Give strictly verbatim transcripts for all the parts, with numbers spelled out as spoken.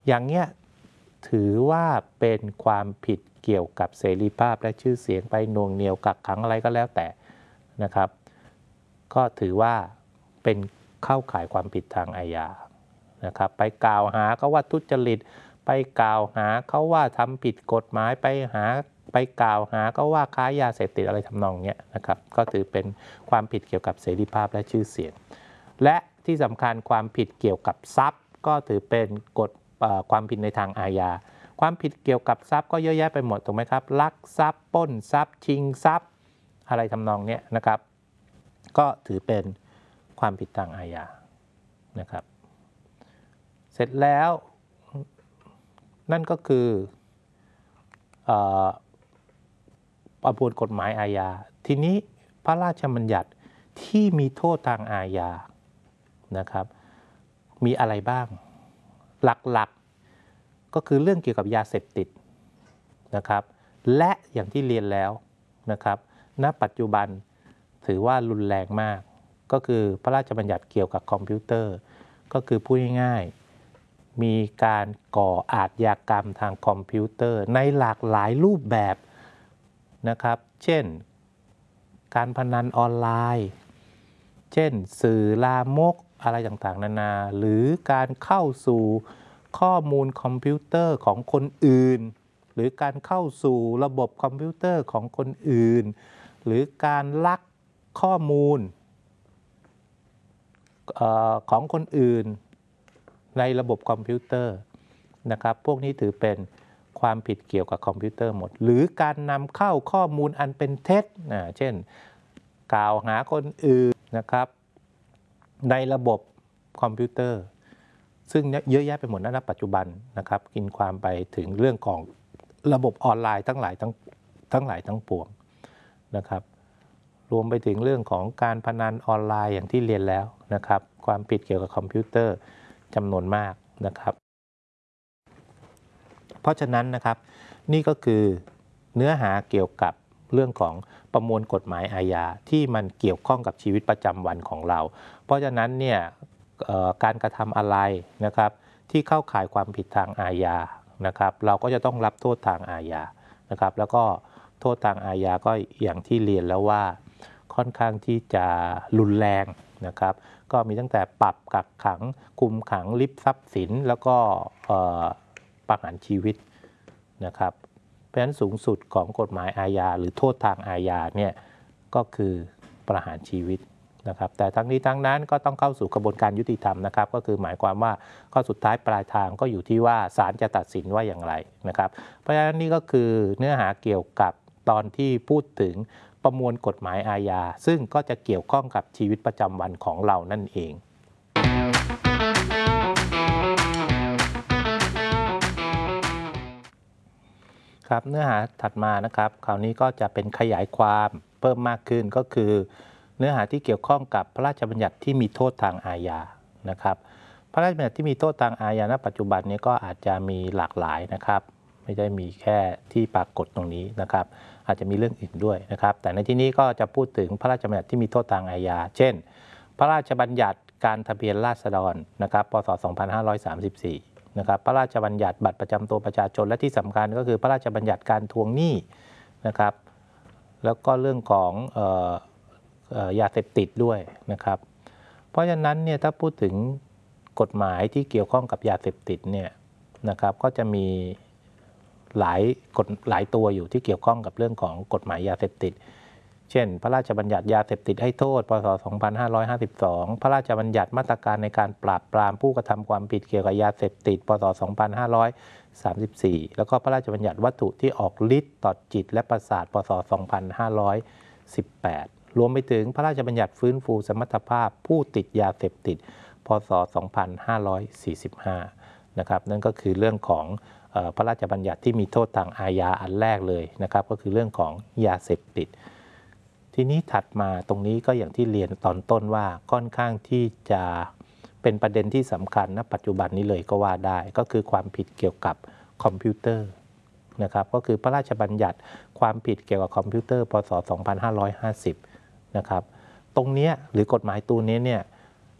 อย่างเงี้ยถือว่าเป็นความผิดเกี่ยวกับเสรีภาพและชื่อเสียงไปหน่วงเหนี่ยวกักขังอะไรก็แล้วแต่นะครับก็ถือว่าเป็นเข้าข่ายความผิดทางอาญานะครับไปกล่าวหาเขาว่าทุจริตไปกล่าวหาเขาว่าทำผิดกฎหมายไปหาไปกล่าวหาเขาว่าค้ายาเสพติดอะไรทำนองนี้นะครับก็ถือเป็นความผิดเกี่ยวกับเสรีภาพและชื่อเสียงและที่สำคัญความผิดเกี่ยวกับทรัพย์ก็ถือเป็นกฎความผิดในทางอาญาความผิดเกี่ยวกับทรัพย์ก็เยอะแยะไปหมดถูกไหมครับลักทรัพย์ปล้นทรัพย์ชิงทรัพย์อะไรทำนองนี้นะครับก็ถือเป็นความผิดทางอาญานะครับเสร็จแล้วนั่นก็คือประมวลกฎหมายอาญาทีนี้พระราชบัญญัติที่มีโทษทางอาญานะครับมีอะไรบ้างหลักๆก็คือเรื่องเกี่ยวกับยาเสพติดนะครับและอย่างที่เรียนแล้วนะครับณปัจจุบันถือว่ารุนแรงมากก็คือพระราชบัญญัติเกี่ยวกับคอมพิวเตอร์ก็คือพูดง่ายๆมีการก่ออาชญากรรมทางคอมพิวเตอร์ในหลากหลายรูปแบบนะครับเช่นการพนันออนไลน์เช่นสื่อลามกอะไรต่างๆนานาหรือการเข้าสู่ข้อมูลคอมพิวเตอร์ของคนอื่นหรือการเข้าสู่ระบบคอมพิวเตอร์ของคนอื่นหรือการลักข้อมูลเอ่อของคนอื่นในระบบคอมพิวเตอร์นะครับพวกนี้ถือเป็นความผิดเกี่ยวกับคอมพิวเตอร์หมดหรือการนำเข้าข้อมูลอันเป็นเท็จนะเช่นกล่าวหาคนอื่นนะครับในระบบคอมพิวเตอร์ซึ่งเยอะแยะไปหมดณปัจจุบันนะครับกินความไปถึงเรื่องของระบบออนไลน์ทั้งหลายทั้งทั้งหลายทั้งปวงนะครับรวมไปถึงเรื่องของการพนันออนไลน์อย่างที่เรียนแล้วนะครับความผิดเกี่ยวกับคอมพิวเตอร์จำนวนมากนะครับเพราะฉะนั้นนะครับนี่ก็คือเนื้อหาเกี่ยวกับเรื่องของประมวลกฎหมายอาญาที่มันเกี่ยวข้องกับชีวิตประจำวันของเราเพราะฉะนั้นเนี่ยการกระทำอะไรนะครับที่เข้าข่ายความผิดทางอาญานะครับเราก็จะต้องรับโทษทางอาญานะครับแล้วก็โทษทางอาญาก็อย่างที่เรียนแล้วว่าค่อนข้างที่จะรุนแรงนะครับก็มีตั้งแต่ปรับกักขังคุมขังริบทรัพย์สินแล้วก็ประหารชีวิตนะครับเพราะฉะนั้นสูงสุดของกฎหมายอาญาหรือโทษทางอาญาเนี่ยก็คือประหารชีวิตนะครับแต่ทั้งนี้ทั้งนั้นก็ต้องเข้าสู่กระบวนการยุติธรรมนะครับก็คือหมายความว่าข้อสุดท้ายปลายทางก็อยู่ที่ว่าศาลจะตัดสินว่าอย่างไรนะครับเพราะฉะนั้นนี่ก็คือเนื้อหาเกี่ยวกับตอนที่พูดถึงประมวลกฎหมายอาญาซึ่งก็จะเกี่ยวข้องกับชีวิตประจำวันของเรานั่นเองครับเนื้อหาถัดมานะครับคราวนี้ก็จะเป็นขยายความเพิ่มมากขึ้นก็คือเนื้อหาที่เกี่ยวข้องกับพระราชบัญญัติที่มีโทษทางอาญานะครับพระราชบัญญัติที่มีโทษทางอาญาณปัจจุบันนี้ก็อาจจะมีหลากหลายนะครับไม่ได้มีแค่ที่ปรากฏตรงนี้นะครับอาจจะมีเรื่องอื่นด้วยนะครับแต่ในที่นี้ก็จะพูดถึงพระราชบัญญัติที่มีโทษทางอาญาเช่นพระราชบัญญัติการทะเบียนราษฎรนะครับพ.ศ. สองพันห้าร้อยสามสิบสี่นะครับพระราชบัญญัติบัตรประจำตัวประชาชนและที่สำคัญก็คือพระราชบัญญัติการทวงหนี้นะครับแล้วก็เรื่องของเอ่อเอ่อยาเสพติดด้วยนะครับเพราะฉะนั้นเนี่ยถ้าพูดถึงกฎหมายที่เกี่ยวข้องกับยาเสพติดเนี่ยนะครับก็จะมีหลายกฎหลายตัวอยู่ที่เกี่ยวข้องกับเรื่องของกฎหมายยาเสพติดเช่นพระราชบัญญัติยาเสพติดให้โทษพ.ศ. สองพันห้าร้อยห้าสิบสองพระราชบัญญัติมาตรการในการปราบปรามผู้กระทำความผิดเกี่ยวกับยาเสพติดพ.ศ. สองพันห้าร้อยสามสิบสี่แล้วก็พระราชบัญญัติวัตถุที่ออกฤทธิ์ต่อจิตและประสาทพ.ศ. สองพันห้าร้อยสิบแปดรวมไปถึงพระราชบัญญัติฟื้นฟูสมรรถภาพผู้ติดยาเสพติดพ.ศ. สองพันห้าร้อยสี่สิบห้านะครับนั่นก็คือเรื่องของพระราชบัญญัติที่มีโทษทางอาญาอันแรกเลยนะครับก็คือเรื่องของยาเสพติดทีนี้ถัดมาตรงนี้ก็อย่างที่เรียนตอนต้นว่าค่อนข้างที่จะเป็นประเด็นที่สำคัญณปัจจุบันนี้เลยก็ว่าได้ก็คือความผิดเกี่ยวกับคอมพิวเตอร์นะครับก็คือพระราชบัญญัติความผิดเกี่ยวกับคอมพิวเตอร์พ.ศ. สองพันห้าร้อยห้าสิบนะครับตรงนี้หรือกฎหมายตัวนี้เนี่ย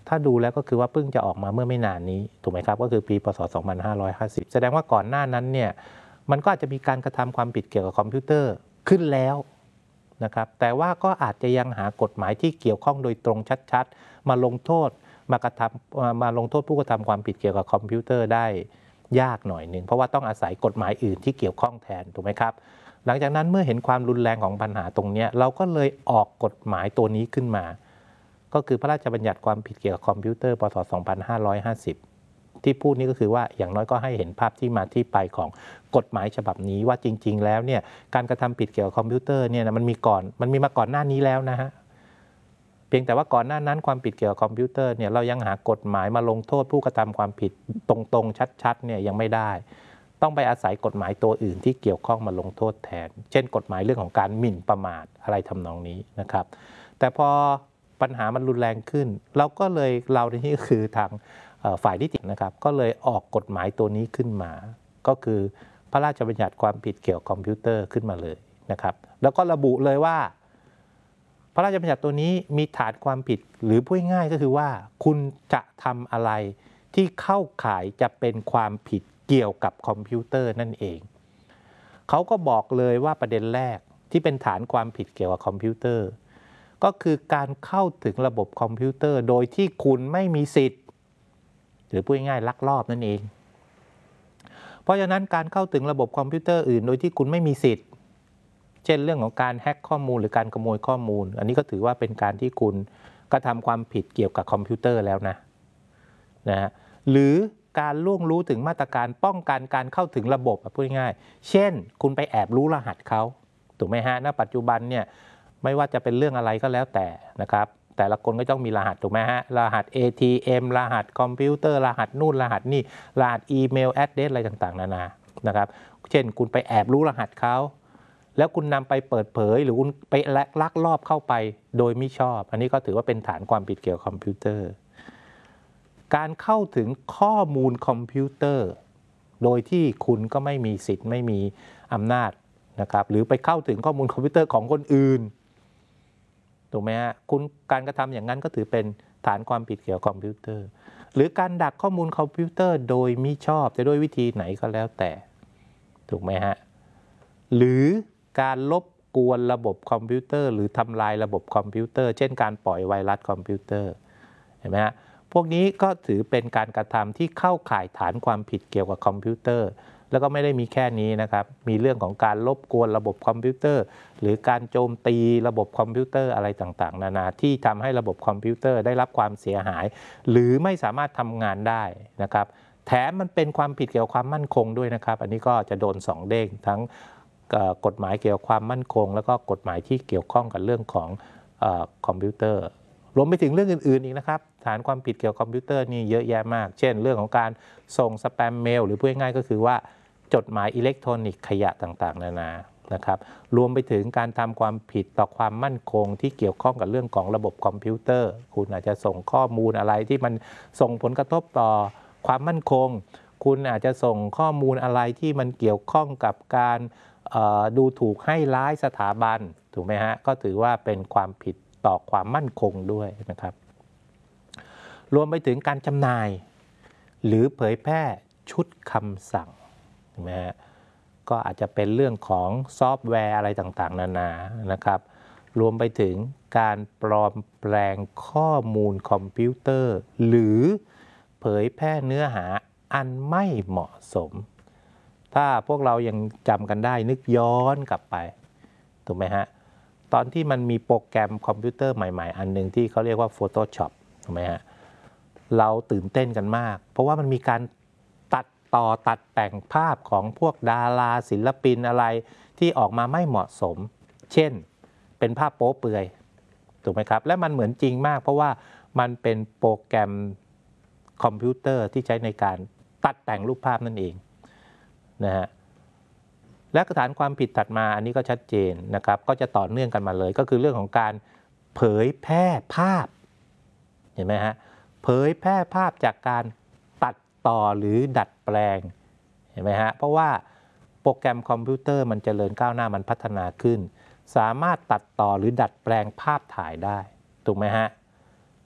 ถ้าดูแล้วก็คือว่าเพิ่งจะออกมาเมื่อไม่นานนี้ถูกไหมครับก็คือปีพ.ศ. สองพันห้าร้อยห้าสิบแสดงว่าก่อนหน้านั้นเนี่ยมันก็อาจจะมีการกระทำความผิดเกี่ยวกับคอมพิวเตอร์ขึ้นแล้วนะครับแต่ว่าก็อาจจะยังหากฎหมายที่เกี่ยวข้องโดยตรงชัดๆมาลงโทษมากระทำมาลงโทษผู้กระทำความผิดเกี่ยวกับคอมพิวเตอร์ได้ยากหน่อยหนึ่งเพราะว่าต้องอาศัยกฎหมายอื่นที่เกี่ยวข้องแทนถูกไหมครับหลังจากนั้นเมื่อเห็นความรุนแรงของปัญหาตรงนี้เราก็เลยออกกฎหมายตัวนี้ขึ้นมาก็คือพระราชบัญญัติความผิดเกี่ยวกับคอมพิวเตอร์พ.ศ. สองพันห้าร้อยห้าสิบที่พูดนี้ก็คือว่าอย่างน้อยก็ให้เห็นภาพที่มาที่ไปของกฎหมายฉบับนี้ว่าจริงๆแล้วเนี่ยการกระทำผิดเกี่ยวกับคอมพิวเตอร์เนี่ยมันมีก่อนมันมีมาก่อนหน้านี้แล้วนะฮะเพียงแต่ว่าก่อนหน้านั้นความผิดเกี่ยวกับคอมพิวเตอร์เนี่ยเรายังหากฎหมายมาลงโทษผู้กระทำความผิดตรงๆชัดๆเนี่ยยังไม่ได้ต้องไปอาศัยกฎหมายตัวอื่นที่เกี่ยวข้องมาลงโทษแทนเช่นกฎหมายเรื่องของการหมิ่นประมาทอะไรทำนองนี้นะครับแต่พอปัญหามันรุนแรงขึ้นเราก็เลยเราในที่คือทางฝ่ายนิตินะครับก็เลยออกกฎหมายตัวนี้ขึ้นมาก็คือพระราชบัญญัติความผิดเกี่ยวกับคอมพิวเตอร์ขึ้นมาเลยนะครับแล้วก็ระบุเลยว่าพระราชบัญญัติตัวนี้มีฐานความผิดหรือพูดง่ายก็คือว่าคุณจะทำอะไรที่เข้าข่ายจะเป็นความผิดเกี่ยวกับคอมพิวเตอร์นั่นเองเขาก็บอกเลยว่าประเด็นแรกที่เป็นฐานความผิดเกี่ยวกับคอมพิวเตอร์ก็คือการเข้าถึงระบบคอมพิวเตอร์โดยที่คุณไม่มีสิทธิ์หรือพูดง่ายๆลักลอบนั่นเองเพราะฉะนั้นการเข้าถึงระบบคอมพิวเตอร์อื่นโดยที่คุณไม่มีสิทธิ์เช่นเรื่องของการแฮ็กข้อมูลหรือการขโมยข้อมูลอันนี้ก็ถือว่าเป็นการที่คุณกระทำความผิดเกี่ยวกับคอมพิวเตอร์แล้วนะนะฮะหรือการล่วงรู้ถึงมาตรการป้องกันการเข้าถึงระบบพูดง่ายๆเช่นคุณไปแอบรู้รหัสเขาถูกไหมฮะณปัจจุบันเนี่ยไม่ว่าจะเป็นเรื่องอะไรก็แล้วแต่นะครับแต่ละคนก็ต้องมีรหัสถูกไหมฮะรหัส เอ ที เอ็ม รหัสคอมพิวเตอร์รหัสนู่นรหัสนี่รหัสอีเมลแอดเดรสอะไรต่างๆนานานะครับเช่นคุณไปแอบรู้รหัสเขาแล้วคุณนำไปเปิดเผยหรือคุณไปลักลอบเข้าไปโดยมิชอบอันนี้ก็ถือว่าเป็นฐานความผิดเกี่ยวกับคอมพิวเตอร์การเข้าถึงข้อมูลคอมพิวเตอร์โดยที่คุณก็ไม่มีสิทธิ์ไม่มีอำนาจนะครับหรือไปเข้าถึงข้อมูลคอมพิวเตอร์ของคนอื่นถูกไหมฮะคุณการกระทำอย่างนั้นก็ถือเป็นฐานความผิดเกี่ยวกับคอมพิวเตอร์หรือการดักข้อมูลคอมพิวเตอร์โดยมิชอบจะด้วยวิธีไหนก็แล้วแต่ถูกไหมฮะหรือการลบกวนระบบคอมพิวเตอร์หรือทำลายระบบคอมพิวเตอร์เช่นการปล่อยไวรัสคอมพิวเตอร์เห็นไหมฮะพวกนี้ก็ถือเป็นการกระทำที่เข้าข่ายฐานความผิดเกี่ยวกับคอมพิวเตอร์แล้วก็ไม่ได้มีแค่นี้นะครับมีเรื่องของการลบกวนระบบคอมพิวเตอร์หรือการโจมตีระบบคอมพิวเตอร์อะไรต่างๆนานาที่ทำให้ระบบคอมพิวเตอร์ได้รับความเสียหายหรือไม่สามารถทำงานได้นะครับแถมมันเป็นความผิดเกี่ยวกับความมั่นคงด้วยนะครับอันนี้ก็จะโดนสองเด้งทั้งกฎหมายเกี่ยวกับความมั่นคงแล้วก็กฎหมายที่เกี่ยวข้องกับเรื่องของคอมพิวเตอร์รวมไปถึงเรื่องอื่นๆอีกนะครับฐานความผิดเกี่ยวกับคอมพิวเตอร์นี่เยอะแยะมากเช่นเรื่องของการส่งสแปมเมลหรือพูดง่ายๆก็คือว่าจดหมายอิเล็กทรอนิกส์ขยะต่างๆนานานะครับรวมไปถึงการทำความผิดต่อความมั่นคงที่เกี่ยวข้องกับเรื่องของระบบคอมพิวเตอร์คุณอาจจะส่งข้อมูลอะไรที่มันส่งผลกระทบต่อความมั่นคงคุณอาจจะส่งข้อมูลอะไรที่มันเกี่ยวข้องกับการดูถูกให้ร้ายสถาบันถูกไหมฮะก็ถือว่าเป็นความผิดต่อความมั่นคงด้วยนะครับรวมไปถึงการจำหน่ายหรือเผยแพร่ชุดคำสั่งนะฮะก็อาจจะเป็นเรื่องของซอฟต์แวร์อะไรต่างๆนานานะครับรวมไปถึงการปลอมแปลงข้อมูลคอมพิวเตอร์หรือเผยแพร่เนื้อหาอันไม่เหมาะสมถ้าพวกเรายังจำกันได้นึกย้อนกลับไปถูกไหมฮะตอนที่มันมีโปรแกรมคอมพิวเตอร์ใหม่ๆอันหนึ่งที่เขาเรียกว่า Photoshop ถูกไหมฮะเราตื่นเต้นกันมากเพราะว่ามันมีการตัดต่อตัดแต่งภาพของพวกดาราศิลปินอะไรที่ออกมาไม่เหมาะสมเช่นเป็นภาพโป๊เปลือยถูกไหมครับและมันเหมือนจริงมากเพราะว่ามันเป็นโปรแกรมคอมพิวเตอร์ที่ใช้ในการตัดแต่งรูปภาพนั่นเองนะฮะและฐานความผิดถัดมาอันนี้ก็ชัดเจนนะครับก็จะต่อเนื่องกันมาเลยก็คือเรื่องของการเผยแพร่ภาพเห็นไหมฮะเผยแพร่ภาพจากการตัดต่อหรือดัดแปลงเห็นไหมฮะเพราะว่าโปรแกรมคอมพิวเตอร์มันเจริญก้าวหน้ามันพัฒนาขึ้นสามารถตัดต่อหรือดัดแปลงภาพถ่ายได้ถูกไหมฮะ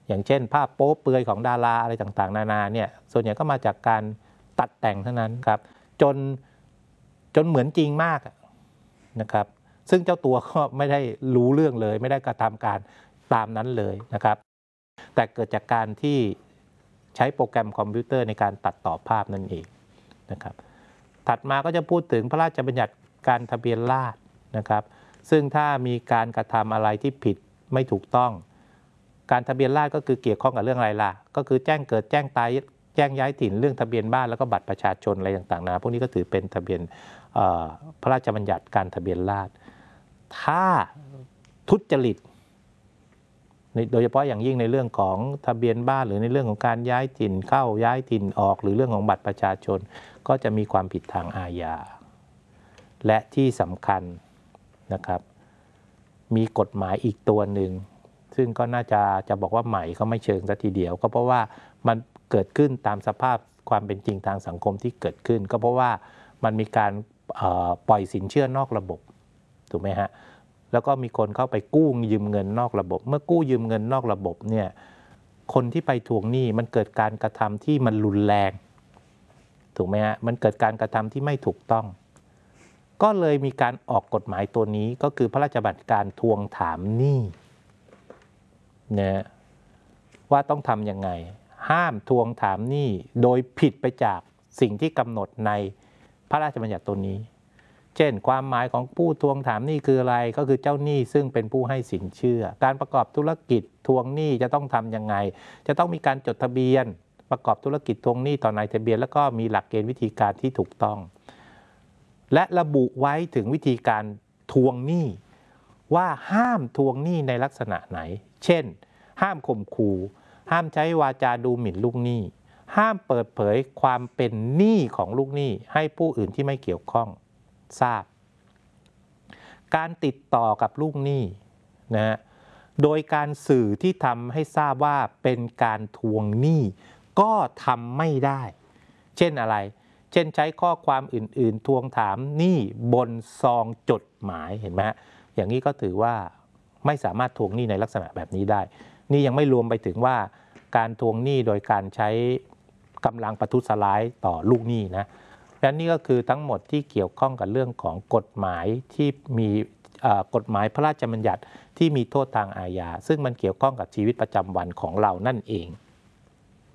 อย่างเช่นภาพโป๊เปลือยของดาราอะไรต่างๆนานาเนี่ยส่วนใหญ่ก็มาจากการตัดแต่งเท่านั้นครับจนจนเหมือนจริงมากนะครับซึ่งเจ้าตัวก็ไม่ได้รู้เรื่องเลยไม่ได้กระทำการตามนั้นเลยนะครับแต่เกิดจากการที่ใช้โปรแกรมคอมพิวเตอร์ในการตัดต่อภาพนั่นเองนะครับถัดมาก็จะพูดถึงพระราชบัญญัติการทะเบียนราษฎร์นะครับซึ่งถ้ามีการกระทำอะไรที่ผิดไม่ถูกต้องการทะเบียนราษฎร์ก็คือเกี่ยวข้องกับเรื่องอะไรล่ะก็คือแจ้งเกิดแจ้งตายแจ้งย้ายถิ่นเรื่องทะเบียนบ้านแล้วก็บัตรประชาชนอะไรต่างๆนะพวกนี้ก็ถือเป็นทะเบียนพระราชบัญญัติการทะเบียนราษฎร์ถ้าทุจริตโดยเฉพาะอย่างยิ่งในเรื่องของทะเบียนบ้านหรือในเรื่องของการย้ายถิ่นเข้าย้ายถิ่นออกหรือเรื่องของบัตรประชาชนก็จะมีความผิดทางอาญาและที่สำคัญนะครับมีกฎหมายอีกตัวหนึ่งซึ่งก็น่าจะจะบอกว่าใหม่ก็ไม่เชิงซะทีเดียวก็เพราะว่ามันเกิดขึ้นตามสภาพความเป็นจริงทางสังคมที่เกิดขึ้นก็เพราะว่ามันมีการปล่อยสินเชื่อนอกระบบถูกไหมฮะแล้วก็มีคนเข้าไปกู้ยืมเงินนอกระบบเมื่อกู้ยืมเงินนอกระบบเนี่ยคนที่ไปทวงหนี้มันเกิดการกระทำที่มันรุนแรงถูกไหมฮะมันเกิดการกระทำที่ไม่ถูกต้องก็เลยมีการออกกฎหมายตัวนี้ก็คือพระราชบัญญัติการทวงถามหนี้นะว่าต้องทำยังไงห้ามทวงถามหนี้โดยผิดไปจากสิ่งที่กำหนดในพระราชบัญญัติตัวนี้เช่นความหมายของผู้ทวงถามหนี้คืออะไรก็คือเจ้าหนี้ซึ่งเป็นผู้ให้สินเชื่อการประกอบธุรกิจทวงหนี้จะต้องทำยังไงจะต้องมีการจดทะเบียนประกอบธุรกิจทวงหนี้ต่อนายทะเบียนแล้วก็มีหลักเกณฑ์วิธีการที่ถูกต้องและระบุไว้ถึงวิธีการทวงหนี้ว่าห้ามทวงหนี้ในลักษณะไหนเช่นห้ามข่มขู่ห้ามใช้วาจาดูหมิ่นลูกหนี้ห้ามเปิดเผยความเป็นหนี้ของลูกหนี้ให้ผู้อื่นที่ไม่เกี่ยวข้องทราบการติดต่อกับลูกหนี้นะฮะโดยการสื่อที่ทำให้ทราบว่าเป็นการทวงหนี้ก็ทำไม่ได้เช่นอะไรเช่นใช้ข้อความอื่นๆทวงถามหนี้บนซองจดหมายเห็นไหมอย่างนี้ก็ถือว่าไม่สามารถทวงหนี้ในลักษณะแบบนี้ได้นี่ยังไม่รวมไปถึงว่าการทวงหนี้โดยการใช้กำลังประทุษร้ายต่อลูกหนี้นะและนี่ก็คือทั้งหมดที่เกี่ยวข้องกับเรื่องของกฎหมายที่มีกฎหมายพระราชบัญญัติที่มีโทษทางอาญาซึ่งมันเกี่ยวข้องกับชีวิตประจำวันของเรานั่นเอง